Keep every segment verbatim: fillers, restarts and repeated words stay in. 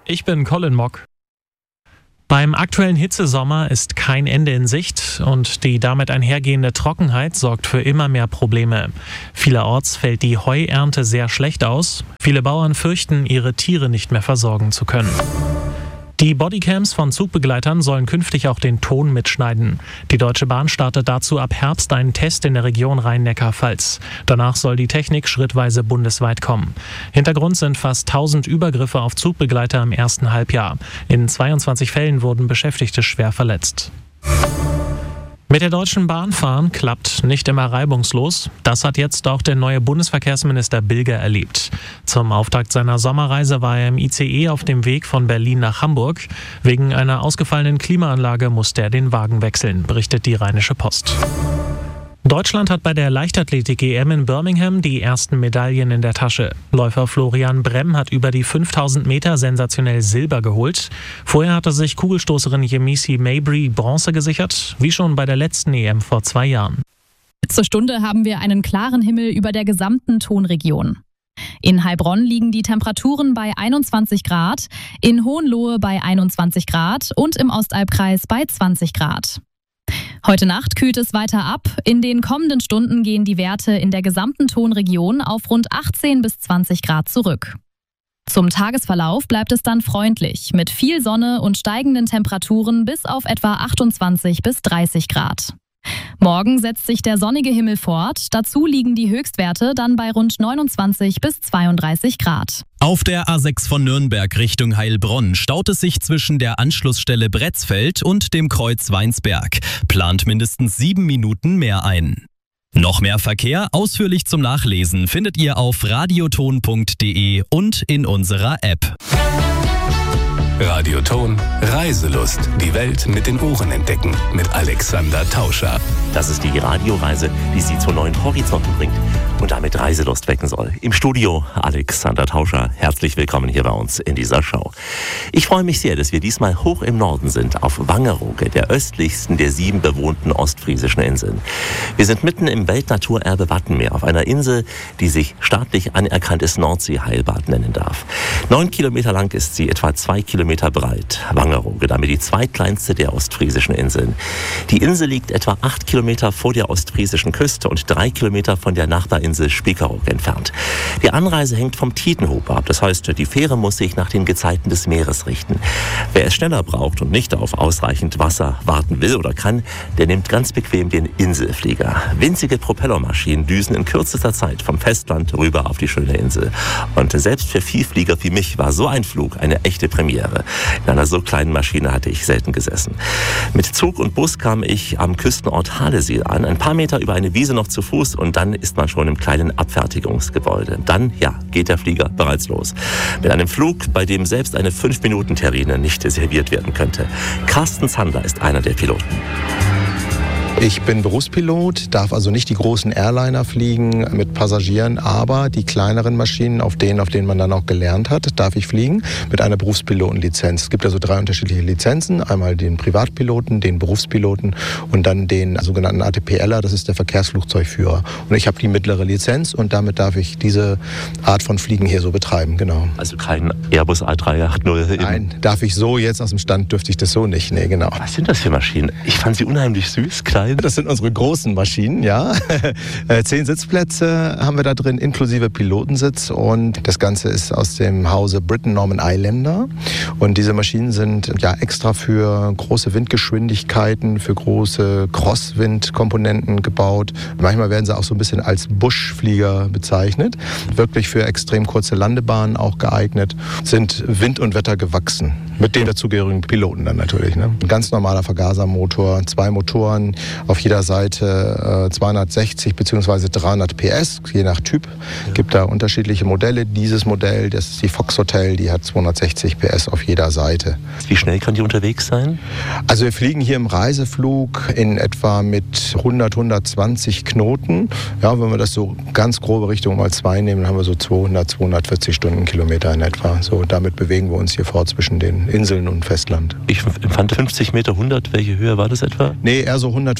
Ich bin Colin Mock. Beim aktuellen Hitzesommer ist kein Ende in Sicht und die damit einhergehende Trockenheit sorgt für immer mehr Probleme. Vielerorts fällt die Heuernte sehr schlecht aus. Viele Bauern fürchten, ihre Tiere nicht mehr versorgen zu können. Die Bodycams von Zugbegleitern sollen künftig auch den Ton mitschneiden. Die Deutsche Bahn startet dazu ab Herbst einen Test in der Region Rhein-Neckar-Pfalz. Danach soll die Technik schrittweise bundesweit kommen. Hintergrund sind fast tausend Übergriffe auf Zugbegleiter im ersten Halbjahr. In zweiundzwanzig Fällen wurden Beschäftigte schwer verletzt. Mit der Deutschen Bahn fahren klappt nicht immer reibungslos. Das hat jetzt auch der neue Bundesverkehrsminister Bilger erlebt. Zum Auftakt seiner Sommerreise war er im I C E auf dem Weg von Berlin nach Hamburg. Wegen einer ausgefallenen Klimaanlage musste er den Wagen wechseln, berichtet die Rheinische Post. Deutschland hat bei der Leichtathletik-E M in Birmingham die ersten Medaillen in der Tasche. Läufer Florian Bremm hat über die fünftausend Meter sensationell Silber geholt. Vorher hatte sich Kugelstoßerin Yemisi Mabry Bronze gesichert, wie schon bei der letzten E M vor zwei Jahren. Zur Stunde haben wir einen klaren Himmel über der gesamten Tonregion. In Heilbronn liegen die Temperaturen bei einundzwanzig Grad, in Hohenlohe bei einundzwanzig Grad und im Ostalbkreis bei zwanzig Grad. Heute Nacht kühlt es weiter ab. In den kommenden Stunden gehen die Werte in der gesamten Tonregion auf rund achtzehn bis zwanzig Grad zurück. Zum Tagesverlauf bleibt es dann freundlich, mit viel Sonne und steigenden Temperaturen bis auf etwa achtundzwanzig bis dreißig Grad. Morgen setzt sich der sonnige Himmel fort. Dazu liegen die Höchstwerte dann bei rund neunundzwanzig bis zweiunddreißig Grad. Auf der A sechs von Nürnberg Richtung Heilbronn staut es sich zwischen der Anschlussstelle Bretzfeld und dem Kreuz Weinsberg. Plant mindestens sieben Minuten mehr ein. Noch mehr Verkehr ausführlich zum Nachlesen findet ihr auf radioton punkt de und in unserer App. Radioton Reiselust. Die Welt mit den Ohren entdecken. Mit Alexander Tauscher. Das ist die Radioreise, die Sie zu neuen Horizonten bringt und damit Reiselust wecken soll. Im Studio Alexander Tauscher. Herzlich willkommen hier bei uns in dieser Show. Ich freue mich sehr, dass wir diesmal hoch im Norden sind, auf Wangerooge, der östlichsten der sieben bewohnten ostfriesischen Inseln. Wir sind mitten im Weltnaturerbe Wattenmeer, auf einer Insel, die sich staatlich anerkanntes Nordseeheilbad nennen darf. Neun Kilometer lang ist sie, etwa zwei Kilometer breit. Wangerooge, damit die zweitkleinste der ostfriesischen Inseln. Die Insel liegt etwa acht Kilometer vor der ostfriesischen Küste und drei Kilometer von der Nachbarinsel Spiekeroog entfernt. Die Anreise hängt vom Tidenhub ab. Das heißt, die Fähre muss sich nach den Gezeiten des Meeres richten. Wer es schneller braucht und nicht auf ausreichend Wasser warten will oder kann, der nimmt ganz bequem den Inselflieger. Winzige Propellermaschinen düsen in kürzester Zeit vom Festland rüber auf die schöne Insel. Und selbst für Vielflieger wie mich war so ein Flug eine echte Premiere. In einer so kleinen Maschine hatte ich selten gesessen. Mit Zug und Bus kam ich am Küstenort Halesiel an, ein paar Meter über eine Wiese noch zu Fuß und dann ist man schon im kleinen Abfertigungsgebäude. Dann, ja, geht der Flieger bereits los. Mit einem Flug, bei dem selbst eine fünf Minuten Terrine nicht serviert werden könnte. Carsten Zander ist einer der Piloten. Ich bin Berufspilot, darf also nicht die großen Airliner fliegen mit Passagieren, aber die kleineren Maschinen, auf denen, auf denen man dann auch gelernt hat, darf ich fliegen mit einer Berufspilotenlizenz. Es gibt also drei unterschiedliche Lizenzen, einmal den Privatpiloten, den Berufspiloten und dann den sogenannten A T P L er, das ist der Verkehrsflugzeugführer. Und ich habe die mittlere Lizenz und damit darf ich diese Art von Fliegen hier so betreiben, genau. Also kein Airbus A drei acht null? Nein, darf ich so, jetzt aus dem Stand dürfte ich das so nicht, nee, genau. Was sind das für Maschinen? Ich fand sie unheimlich süß, klein. Das sind unsere großen Maschinen, ja. Zehn Sitzplätze haben wir da drin, inklusive Pilotensitz. Und das Ganze ist aus dem Hause Britten-Norman Islander. Und diese Maschinen sind ja extra für große Windgeschwindigkeiten, für große Crosswind-Komponenten gebaut. Manchmal werden sie auch so ein bisschen als Buschflieger bezeichnet. Wirklich für extrem kurze Landebahnen auch geeignet. Sind Wind und Wetter gewachsen. Mit den dazugehörigen Piloten dann natürlich. Ne? Ein ganz normaler Vergasermotor, zwei Motoren, auf jeder Seite äh, zweihundertsechzig bzw. dreihundert P S, je nach Typ. Es gibt da unterschiedliche Modelle. Dieses Modell, das ist die Fox Hotel, die hat zweihundertsechzig P S auf jeder Seite. Wie schnell kann die unterwegs sein? Also wir fliegen hier im Reiseflug in etwa mit hundert, hundertzwanzig Knoten. Ja, wenn wir das so ganz grobe Richtung mal zwei nehmen, dann haben wir so zweihundert, zweihundertvierzig Stundenkilometer in etwa. So, damit bewegen wir uns hier fort zwischen den Inseln und Festland. Ich empfand fünfzig Meter, hundert. Welche Höhe war das etwa? Nee, eher so hundertfünfzig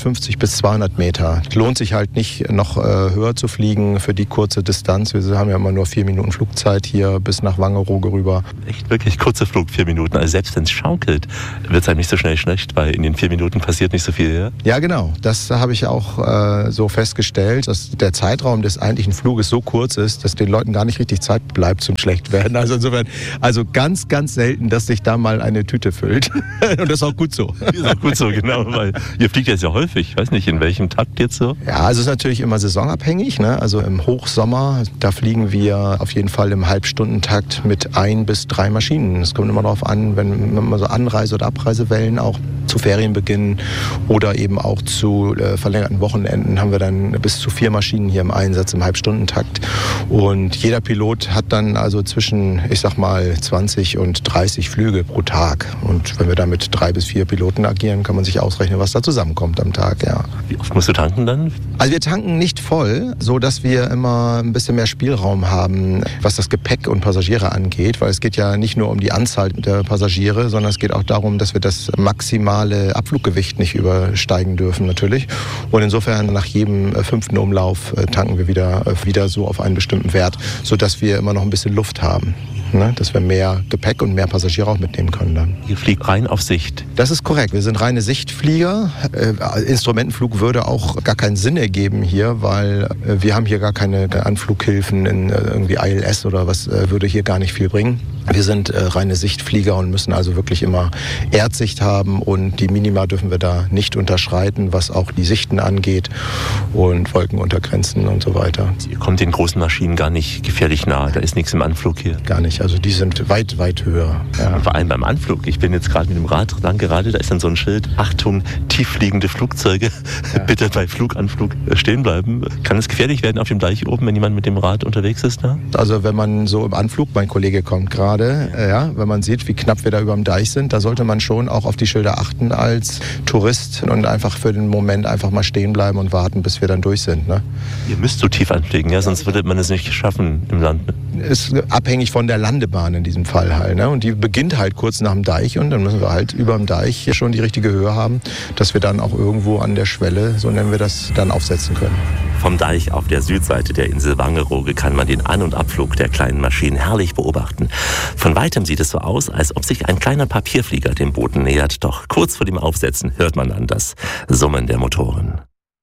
hundertfünfzig bis zweihundert Meter. Lohnt sich halt nicht, noch äh, höher zu fliegen für die kurze Distanz. Wir haben ja immer nur vier Minuten Flugzeit hier bis nach Wangerooge rüber. Echt wirklich kurzer Flug, vier Minuten. Also selbst wenn es schaukelt, wird es einem nicht so schnell schlecht, weil in den vier Minuten passiert nicht so viel. Ja, ja genau. Das habe ich auch äh, so festgestellt, dass der Zeitraum des eigentlichen Fluges so kurz ist, dass den Leuten gar nicht richtig Zeit bleibt zum Schlechtwerden. Also insofern, also ganz, ganz selten, dass sich da mal eine Tüte füllt. Und das ist auch gut so. Das ist auch gut so, genau. Weil ihr fliegt jetzt ja häufig. Ich weiß nicht, in welchem Takt jetzt so? Ja, also es ist natürlich immer saisonabhängig. Ne? Also im Hochsommer, da fliegen wir auf jeden Fall im Halbstundentakt mit ein bis drei Maschinen. Es kommt immer darauf an, wenn man so Anreise- oder Abreisewellen auch zu Ferienbeginn oder eben auch zu äh, verlängerten Wochenenden haben wir dann bis zu vier Maschinen hier im Einsatz im Halbstundentakt. Und jeder Pilot hat dann also zwischen, ich sag mal, zwanzig und dreißig Flüge pro Tag. Und wenn wir da mit drei bis vier Piloten agieren, kann man sich ausrechnen, was da zusammenkommt am Tag, ja. Wie oft musst du tanken dann? Also wir tanken nicht voll, so dass wir immer ein bisschen mehr Spielraum haben, was das Gepäck und Passagiere angeht, weil es geht ja nicht nur um die Anzahl der Passagiere, sondern es geht auch darum, dass wir das maximale Abfluggewicht nicht übersteigen dürfen natürlich. Und insofern nach jedem fünften Umlauf tanken wir wieder, wieder so auf einen bestimmten Wert, sodass wir immer noch ein bisschen Luft haben. Ne, dass wir mehr Gepäck und mehr Passagiere auch mitnehmen können dann. Ihr fliegt rein auf Sicht? Das ist korrekt. Wir sind reine Sichtflieger. Äh, Instrumentenflug würde auch gar keinen Sinn ergeben hier, weil äh, wir haben hier gar keine Anflughilfen in äh, irgendwie I L S oder was, äh, würde hier gar nicht viel bringen. Wir sind äh, reine Sichtflieger und müssen also wirklich immer Erdsicht haben und die Minima dürfen wir da nicht unterschreiten, was auch die Sichten angeht und Wolkenuntergrenzen und so weiter. Ihr kommt den großen Maschinen gar nicht gefährlich nahe, da ist nichts im Anflug hier? Gar nicht, also die sind weit, weit höher. Ja. Und vor allem beim Anflug. Ich bin jetzt gerade mit dem Rad lang gerade, da ist dann so ein Schild, Achtung, tieffliegende Flugzeuge, ja. Bitte bei Fluganflug stehen bleiben. Kann es gefährlich werden auf dem Deich oben, wenn jemand mit dem Rad unterwegs ist? Ne? Also wenn man so im Anflug, mein Kollege kommt gerade, ja, wenn man sieht, wie knapp wir da über dem Deich sind, da sollte man schon auch auf die Schilder achten als Tourist und einfach für den Moment einfach mal stehen bleiben und warten, bis wir dann durch sind. Ne? Ihr müsst so tief anfliegen, ja, sonst würde man es nicht schaffen im Land. Ne? Ist abhängig von der Landebahn in diesem Fall halt. Ne? Und die beginnt halt kurz nach dem Deich und dann müssen wir halt über dem Deich schon die richtige Höhe haben, dass wir dann auch irgendwo an der Schwelle, so nennen wir das, dann aufsetzen können. Vom Deich auf der Südseite der Insel Wangerooge kann man den An- und Abflug der kleinen Maschinen herrlich beobachten. Von weitem sieht es so aus, als ob sich ein kleiner Papierflieger dem Boden nähert. Doch kurz vor dem Aufsetzen hört man dann das Summen der Motoren.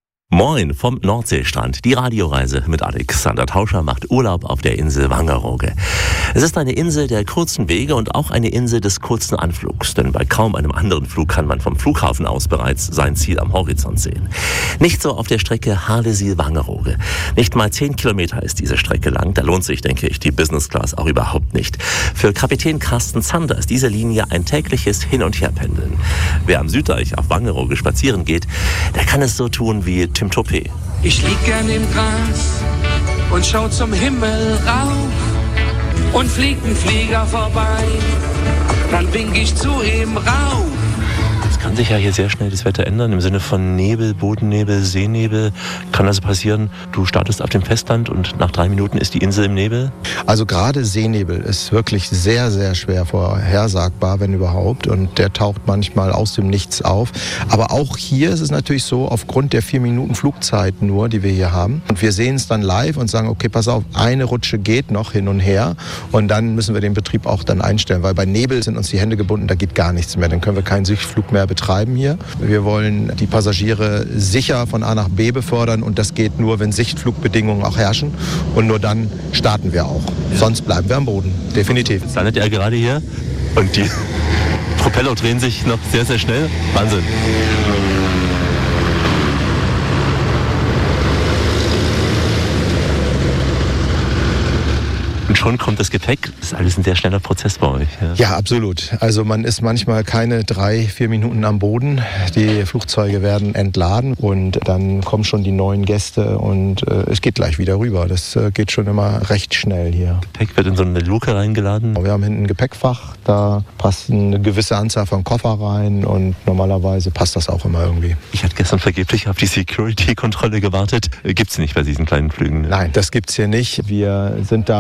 Moin vom Nordseestrand. Die Radioreise mit Alexander Tauscher macht Urlaub auf der Insel Wangerooge. Es ist eine Insel der kurzen Wege und auch eine Insel des kurzen Anflugs, denn bei kaum einem anderen Flug kann man vom Flughafen aus bereits sein Ziel am Horizont sehen. Nicht so auf der Strecke Harlesien-Wangerooge. Nicht mal zehn Kilometer ist diese Strecke lang. Da lohnt sich, denke ich, die Business Class auch überhaupt nicht. Für Kapitän Carsten Zander ist diese Linie ein tägliches Hin- und Herpendeln. Wer am Süddeich auf Wangerooge spazieren geht, der kann es so tun wie Tim Toupé. Ich lieg gern im Gras und schau zum Himmel rauf und fliegt ein Flieger vorbei, dann wink ich zu ihm rauf. Es kann sich ja hier sehr schnell das Wetter ändern, im Sinne von Nebel, Bodennebel, Seenebel. Kann also passieren, du startest auf dem Festland und nach drei Minuten ist die Insel im Nebel? Also gerade Seenebel ist wirklich sehr, sehr schwer vorhersagbar, wenn überhaupt. Und der taucht manchmal aus dem Nichts auf. Aber auch hier ist es natürlich so, aufgrund der vier Minuten Flugzeit nur, die wir hier haben. Und wir sehen es dann live und sagen, okay, pass auf, eine Rutsche geht noch hin und her. Und dann müssen wir den Betrieb auch dann einstellen. Weil bei Nebel sind uns die Hände gebunden, da geht gar nichts mehr. Dann können wir keinen Sichtflug mehr betreiben hier. Wir wollen die Passagiere sicher von A nach B befördern und das geht nur, wenn Sichtflugbedingungen auch herrschen und nur dann starten wir auch. Ja. Sonst bleiben wir am Boden, definitiv. Jetzt landet er gerade hier und die Propeller drehen sich noch sehr, sehr schnell. Wahnsinn. Und schon kommt das Gepäck. Das ist alles ein sehr schneller Prozess bei euch. Ja. ja, absolut. Also man ist manchmal keine drei, vier Minuten am Boden. Die Flugzeuge werden entladen und dann kommen schon die neuen Gäste und äh, es geht gleich wieder rüber. Das äh, geht schon immer recht schnell hier. Gepäck wird in so eine Luke reingeladen? Wir haben hinten ein Gepäckfach, da passt eine gewisse Anzahl von Koffer rein und normalerweise passt das auch immer irgendwie. Ich hatte gestern vergeblich auf die Security-Kontrolle gewartet. Gibt es nicht bei diesen kleinen Flügen? Nein, das gibt es hier nicht. Wir sind davon befreit,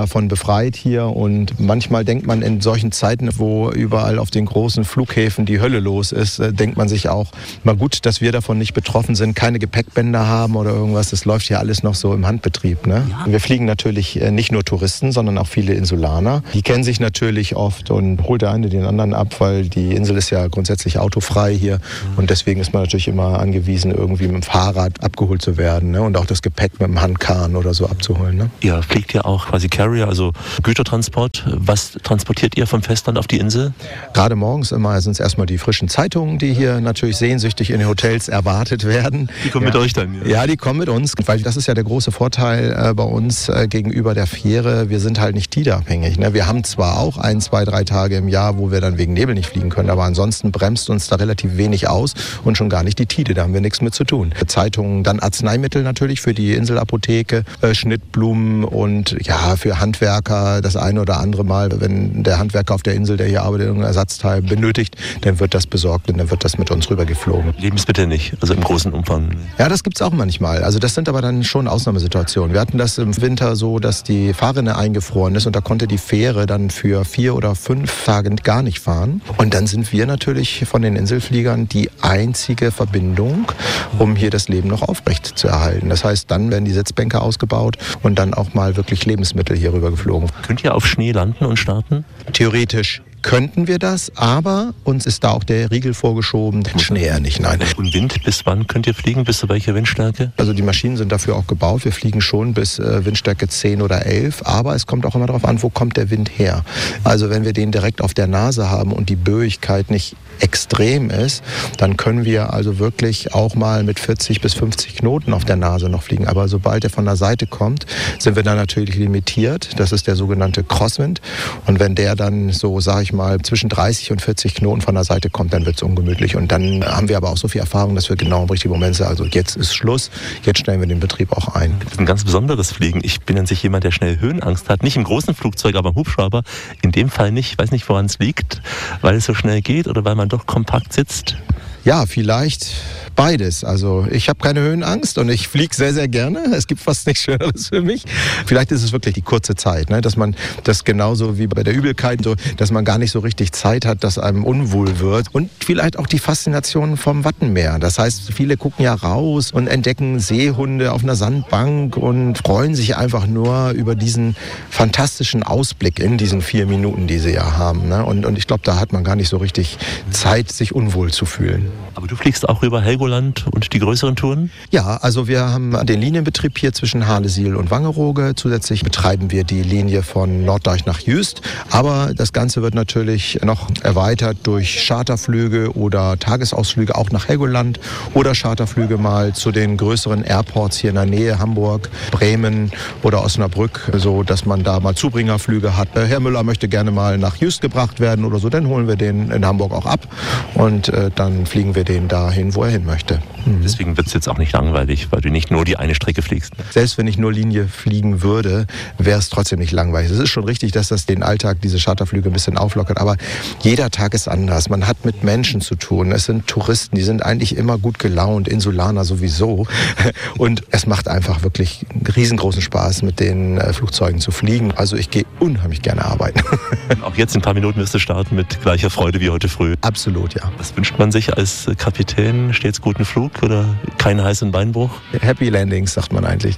befreit hier und manchmal denkt man in solchen Zeiten, wo überall auf den großen Flughäfen die Hölle los ist, denkt man sich auch, mal gut, dass wir davon nicht betroffen sind, keine Gepäckbänder haben oder irgendwas. Das läuft hier alles noch so im Handbetrieb. Ne? Ja. Wir fliegen natürlich nicht nur Touristen, sondern auch viele Insulaner. Die kennen sich natürlich oft und holt der eine den anderen ab, weil die Insel ist ja grundsätzlich autofrei hier und deswegen ist man natürlich immer angewiesen, irgendwie mit dem Fahrrad abgeholt zu werden, ne? Und auch das Gepäck mit dem Handkahn oder so abzuholen. Ne? Ihr fliegt ja auch quasi Carrier, also Gütertransport. Was transportiert ihr vom Festland auf die Insel? Gerade morgens immer sind es erstmal die frischen Zeitungen, die hier natürlich sehnsüchtig in den Hotels erwartet werden. Die kommen ja. mit euch dann? Ja. ja, die kommen mit uns, weil das ist ja der große Vorteil äh, bei uns äh, gegenüber der Fähre. Wir sind halt nicht tideabhängig. Ne? Wir haben zwar auch ein, zwei, drei Tage im Jahr, wo wir dann wegen Nebel nicht fliegen können, aber ansonsten bremst uns da relativ wenig aus und schon gar nicht die Tide, da haben wir nichts mit zu tun. Zeitungen, dann Arzneimittel natürlich für die Inselapotheke, äh, Schnittblumen und ja, für Handwerker das eine oder andere Mal, wenn der Handwerker auf der Insel, der hier arbeitet, irgendein Ersatzteil benötigt, dann wird das besorgt und dann wird das mit uns rübergeflogen. Lebensmittel nicht, also im großen Umfang? Ja, das gibt es auch manchmal. Also das sind aber dann schon Ausnahmesituationen. Wir hatten das im Winter so, dass die Fahrrinne eingefroren ist und da konnte die Fähre dann für vier oder fünf Tage gar nicht fahren. Und dann sind wir natürlich von den Inselfliegern die einzige Verbindung, um hier das Leben noch aufrecht zu erhalten. Das heißt, dann werden die Sitzbänke ausgebaut und dann auch mal wirklich Lebensmittel hier rüber geflogen. Könnt ihr auf Schnee landen und starten? Theoretisch könnten wir das, aber uns ist da auch der Riegel vorgeschoben. Schnee eher nicht, nein. Und Wind, bis wann könnt ihr fliegen? Bis zu welcher Windstärke? Also die Maschinen sind dafür auch gebaut. Wir fliegen schon bis äh, Windstärke zehn oder elf, aber es kommt auch immer darauf an, wo kommt der Wind her. Also wenn wir den direkt auf der Nase haben und die Böigkeit nicht extrem ist, dann können wir also wirklich auch mal mit vierzig bis fünfzig Knoten auf der Nase noch fliegen. Aber sobald er von der Seite kommt, sind wir dann natürlich limitiert. Das ist der sogenannte Crosswind. Und wenn der dann so, sage ich mal, zwischen dreißig und vierzig Knoten von der Seite kommt, dann wird es ungemütlich. Und dann haben wir aber auch so viel Erfahrung, dass wir genau im richtigen Moment sagen, also jetzt ist Schluss, jetzt stellen wir den Betrieb auch ein. Das ist ein ganz besonderes Fliegen. Ich bin an sich jemand, der schnell Höhenangst hat. Nicht im großen Flugzeug, aber im Hubschrauber. In dem Fall nicht. Ich weiß nicht, woran es liegt, weil es so schnell geht oder weil man doch kompakt sitzt. Ja, vielleicht beides. Also ich habe keine Höhenangst und ich fliege sehr, sehr gerne. Es gibt fast nichts Schöneres für mich. Vielleicht ist es wirklich die kurze Zeit, ne? Dass man das genauso wie bei der Übelkeit, so, dass man gar nicht so richtig Zeit hat, dass einem unwohl wird. Und vielleicht auch die Faszination vom Wattenmeer. Das heißt, viele gucken ja raus und entdecken Seehunde auf einer Sandbank und freuen sich einfach nur über diesen fantastischen Ausblick in diesen vier Minuten, die sie ja haben. Ne? Und, und ich glaube, da hat man gar nicht so richtig Zeit, sich unwohl zu fühlen. Aber du fliegst auch über Helgoland und die größeren Touren? Ja, also wir haben den Linienbetrieb hier zwischen Halesiel und Wangerooge. Zusätzlich betreiben wir die Linie von Norddeich nach Jüst. Aber das Ganze wird natürlich noch erweitert durch Charterflüge oder Tagesausflüge auch nach Helgoland oder Charterflüge mal zu den größeren Airports hier in der Nähe, Hamburg, Bremen oder Osnabrück, so dass man da mal Zubringerflüge hat. Herr Müller möchte gerne mal nach Jüst gebracht werden oder so, dann holen wir den in Hamburg auch ab und äh, dann fliegen wir den dahin, wo er hin möchte. Mhm. Deswegen wird es jetzt auch nicht langweilig, weil du nicht nur die eine Strecke fliegst. Selbst wenn ich nur Linie fliegen würde, wäre es trotzdem nicht langweilig. Es ist schon richtig, dass das den Alltag, diese Charterflüge ein bisschen auflockert, aber jeder Tag ist anders. Man hat mit Menschen zu tun. Es sind Touristen, die sind eigentlich immer gut gelaunt, Insulaner sowieso. Und es macht einfach wirklich riesengroßen Spaß, mit den äh, Flugzeugen zu fliegen. Also ich gehe unheimlich gerne arbeiten. Auch jetzt in ein paar Minuten wirst du starten mit gleicher Freude wie heute früh. Absolut, ja. Was wünscht man sich als Kapitän? Stets guten Flug oder keinen heißen Beinbruch? Happy Landings, sagt man eigentlich.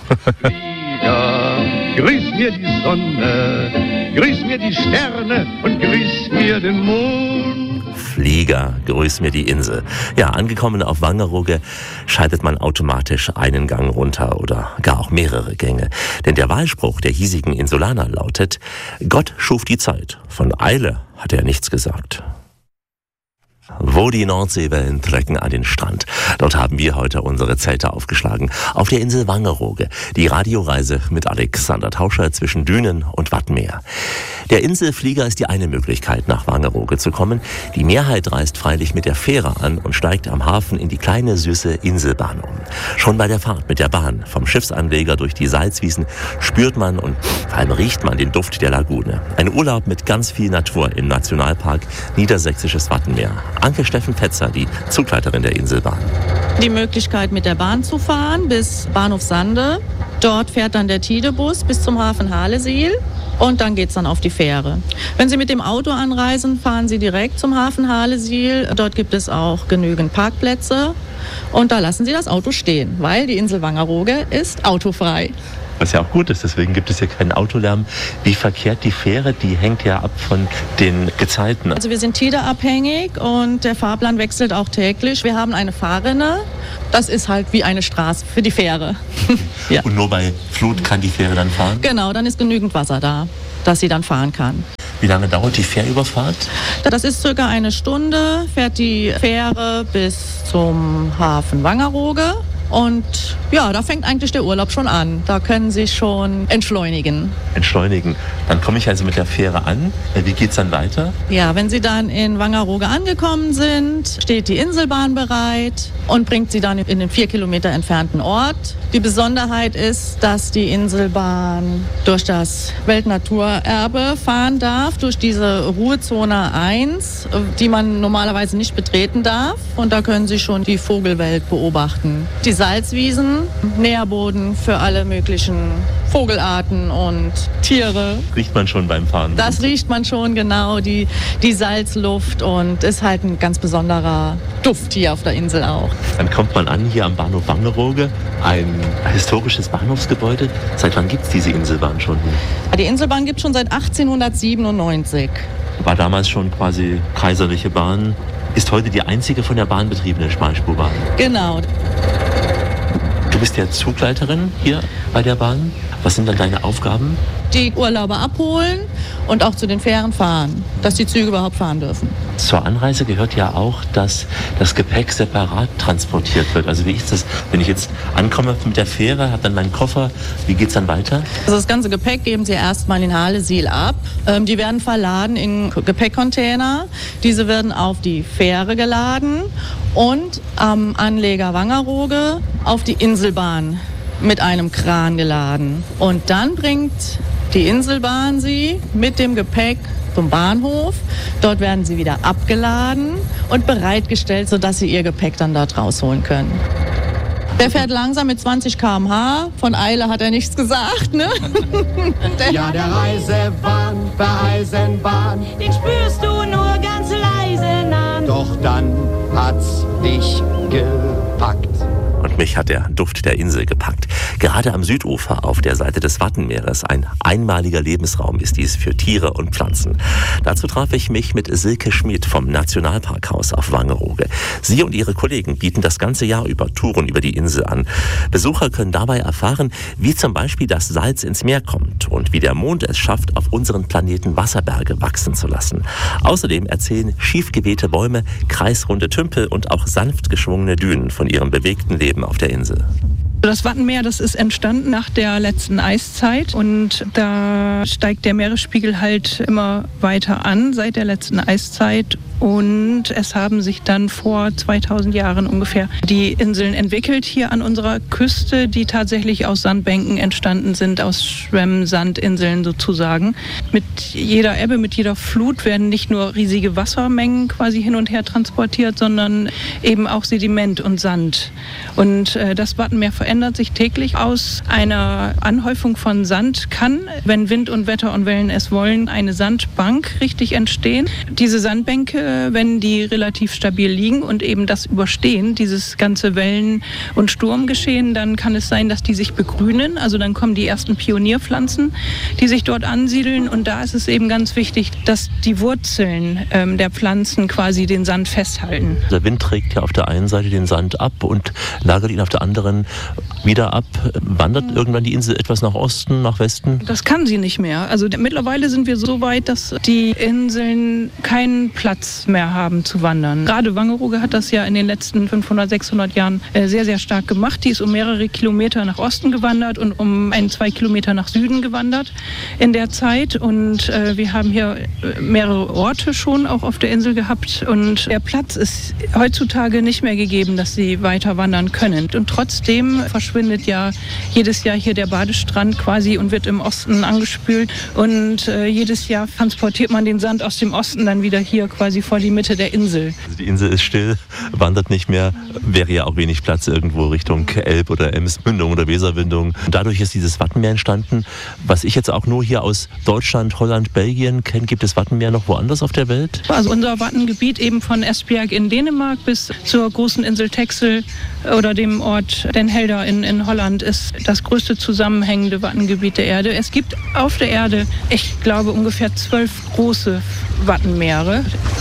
Ja, grüß mir die Sonne, grüß mir die Sterne und grüß mir den Mond. Flieger, grüß mir die Insel. Ja, angekommen auf Wangerooge schaltet man automatisch einen Gang runter oder gar auch mehrere Gänge. Denn der Wahlspruch der hiesigen Insulaner lautet: Gott schuf die Zeit, von Eile hat er nichts gesagt. Wo die Nordseewellen trecken an den Strand. Dort haben wir heute unsere Zelte aufgeschlagen. Auf der Insel Wangerooge. Die Radioreise mit Alexander Tauscher zwischen Dünen und Wattenmeer. Der Inselflieger ist die eine Möglichkeit, nach Wangerooge zu kommen. Die Mehrheit reist freilich mit der Fähre an und steigt am Hafen in die kleine, süße Inselbahn um. Schon bei der Fahrt mit der Bahn vom Schiffsanleger durch die Salzwiesen spürt man und vor allem riecht man den Duft der Lagune. Ein Urlaub mit ganz viel Natur im Nationalpark Niedersächsisches Wattenmeer. Anke Steffen Petzer, die Zugleiterin der Inselbahn. Die Möglichkeit, mit der Bahn zu fahren bis Bahnhof Sande. Dort fährt dann der Tidebus bis zum Hafen Halesiel. und dann geht es dann auf die Fähre. Wenn Sie mit dem Auto anreisen, fahren Sie direkt zum Hafen Halesiel. Dort gibt es auch genügend Parkplätze und da lassen Sie das Auto stehen, weil die Insel Wangerooge ist autofrei. Was ja auch gut ist, deswegen gibt es hier keinen Autolärm. Wie verkehrt die Fähre? Die hängt ja ab von den Gezeiten. Also wir sind tideabhängig und der Fahrplan wechselt auch täglich. Wir haben eine Fahrrinne. Das ist halt wie eine Straße für die Fähre. Ja. Und nur bei Flut kann die Fähre dann fahren? Genau, dann ist genügend Wasser da, dass sie dann fahren kann. Wie lange dauert die Fährüberfahrt? Das ist circa eine Stunde, fährt die Fähre bis zum Hafen Wangerooge. Und ja, da fängt eigentlich der Urlaub schon an. Da können Sie schon entschleunigen. Entschleunigen. Dann komme ich also mit der Fähre an. Wie geht es dann weiter? Ja, wenn Sie dann in Wangerooge angekommen sind, steht die Inselbahn bereit und bringt Sie dann in den vier Kilometer entfernten Ort. Die Besonderheit ist, dass die Inselbahn durch das Weltnaturerbe fahren darf, durch diese Ruhezone eins, die man normalerweise nicht betreten darf. Und da können Sie schon die Vogelwelt beobachten. Die Salzwiesen, Nährboden für alle möglichen Vogelarten und Tiere. Riecht man schon beim Fahren? Das riecht man schon, genau, die, die Salzluft und ist halt ein ganz besonderer Duft hier auf der Insel auch. Dann kommt man an hier am Bahnhof Wangerooge, ein historisches Bahnhofsgebäude. Seit wann gibt es diese Inselbahn schon? Die Inselbahn gibt es schon seit achtzehnhundertsiebenundneunzig. War damals schon quasi kaiserliche Bahn. Ist heute die einzige von der Bahn betriebene Schmalspurbahn. Genau. Du bist ja Zugleiterin hier bei der Bahn. Was sind dann deine Aufgaben? Die Urlauber abholen und auch zu den Fähren fahren, dass die Züge überhaupt fahren dürfen. Zur Anreise gehört ja auch, dass das Gepäck separat transportiert wird. Also wie ist das, wenn ich jetzt ankomme mit der Fähre, habe dann meinen Koffer, wie geht es dann weiter? Also das ganze Gepäck geben Sie erstmal in Halesiel ab. Ähm, die werden verladen in Gepäckcontainer. Diese werden auf die Fähre geladen und am Anleger Wangerooge auf die Inselbahn mit einem Kran geladen. Und dann bringt die Inselbahn sie mit dem Gepäck zum Bahnhof. Dort werden sie wieder abgeladen und bereitgestellt, sodass sie ihr Gepäck dann dort rausholen können. Der fährt langsam mit zwanzig Kilometer pro Stunde. Von Eile hat er nichts gesagt, ne? Der ja, der Reisebahn, der Eisenbahn, den spürst du nur ganz leise nah. Doch dann hat's dich gepackt. Und mich hat der Duft der Insel gepackt. Gerade am Südufer auf der Seite des Wattenmeeres, ein einmaliger Lebensraum ist dies für Tiere und Pflanzen. Dazu traf ich mich mit Silke Schmid vom Nationalparkhaus auf Wangerooge. Sie und ihre Kollegen bieten das ganze Jahr über Touren über die Insel an. Besucher können dabei erfahren, wie zum Beispiel das Salz ins Meer kommt und wie der Mond es schafft, auf unseren Planeten Wasserberge wachsen zu lassen. Außerdem erzählen schief gewehte Bäume, kreisrunde Tümpel und auch sanft geschwungene Dünen von ihrem bewegten Leben auf der Insel. Das Wattenmeer, das ist entstanden nach der letzten Eiszeit und da steigt der Meeresspiegel halt immer weiter an seit der letzten Eiszeit und es haben sich dann vor zweitausend Jahren ungefähr die Inseln entwickelt hier an unserer Küste, die tatsächlich aus Sandbänken entstanden sind, aus Schwemmsandinseln sozusagen. Mit jeder Ebbe, mit jeder Flut werden nicht nur riesige Wassermengen quasi hin und her transportiert, sondern eben auch Sediment und Sand. Und äh, das Wattenmeer verändert sich täglich. Aus einer Anhäufung von Sand kann, wenn Wind und Wetter und Wellen es wollen, eine Sandbank richtig entstehen. Diese Sandbänke, wenn die relativ stabil liegen und eben das überstehen, dieses ganze Wellen- und Sturmgeschehen, dann kann es sein, dass die sich begrünen. Also dann kommen die ersten Pionierpflanzen, die sich dort ansiedeln. Und da ist es eben ganz wichtig, dass die Wurzeln ähm, der Pflanzen quasi den Sand festhalten. Der Wind trägt ja auf der einen Seite den Sand ab und lagert ihn auf der anderen wieder ab. Wandert irgendwann die Insel etwas nach Osten, nach Westen? Das kann sie nicht mehr. Also mittlerweile sind wir so weit, dass die Inseln keinen Platz mehr haben zu wandern. Gerade Wangerooge hat das ja in den letzten fünfhundert, sechshundert Jahren sehr, sehr stark gemacht. Die ist um mehrere Kilometer nach Osten gewandert und um ein, zwei Kilometer nach Süden gewandert in der Zeit. Und äh, wir haben hier mehrere Orte schon auch auf der Insel gehabt. Und der Platz ist heutzutage nicht mehr gegeben, dass sie weiter wandern können. Und trotzdem verschwindet ja jedes Jahr hier der Badestrand quasi und wird im Osten angespült. Und äh, jedes Jahr transportiert man den Sand aus dem Osten dann wieder hier quasi vor die Mitte der Insel. Also die Insel ist still, wandert nicht mehr, wäre ja auch wenig Platz irgendwo Richtung Elb- oder Emsmündung oder Weserwindung. Und dadurch ist dieses Wattenmeer entstanden, was ich jetzt auch nur hier aus Deutschland, Holland, Belgien kenne. Gibt es Wattenmeer noch woanders auf der Welt? Also unser Wattengebiet eben von Esbjerg in Dänemark bis zur großen Insel Texel oder dem Ort Den Helder in, in Holland ist das größte zusammenhängende Wattengebiet der Erde. Es gibt auf der Erde, ich glaube, ungefähr zwölf große Wattenmeere.